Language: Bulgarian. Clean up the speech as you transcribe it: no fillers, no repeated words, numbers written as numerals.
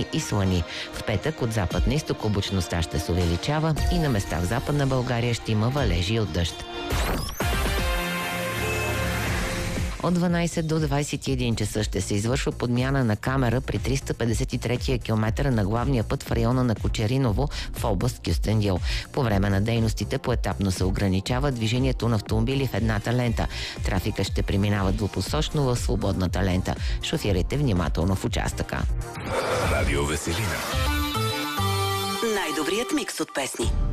облачни и слани. В петък от запад на изток облачността ще се увеличава и на места в Западна България ще има валежи от дъжд. От 12 до 21 часа ще се извършва подмяна на камера при 353-я километър на главния път в района на Кочериново в област Кюстендил. По време на дейностите поетапно се ограничава движението на автомобили в едната лента. Трафика ще преминава двупосочно в свободната лента. Шофирайте внимателно в участъка. Радио Веселина. Най-добрият микс от песни.